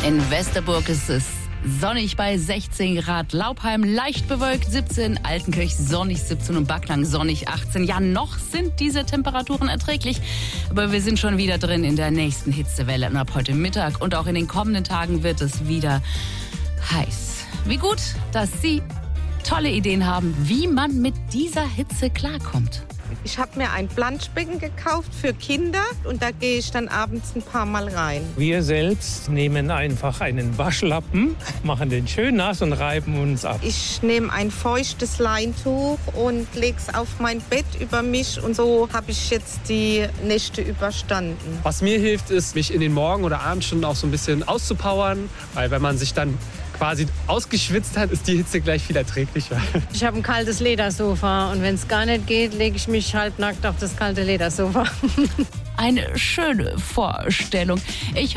In Westerburg ist es sonnig bei 16 Grad, Laubheim leicht bewölkt 17, Altenkirch sonnig 17 und Backnang sonnig 18. Ja, noch sind diese Temperaturen erträglich, aber wir sind schon wieder drin in der nächsten Hitzewelle. Und ab heute Mittag und auch in den kommenden Tagen wird es wieder heiß. Wie gut, dass Sie tolle Ideen haben, wie man mit dieser Hitze klarkommt. Ich habe mir ein Planschbecken gekauft für Kinder und da gehe ich dann abends ein paar Mal rein. Wir selbst nehmen einfach einen Waschlappen, machen den schön nass und reiben uns ab. Ich nehme ein feuchtes Leintuch und lege es auf mein Bett über mich und so habe ich jetzt die Nächte überstanden. Was mir hilft, ist, mich in den Morgen- oder Abendstunden auch so ein bisschen auszupowern, weil wenn man sich dann quasi ausgeschwitzt hat, ist die Hitze gleich viel erträglicher. Ich habe ein kaltes Ledersofa und wenn es gar nicht geht, lege ich mich halbnackt auf das kalte Ledersofa. Eine schöne Vorstellung. Ich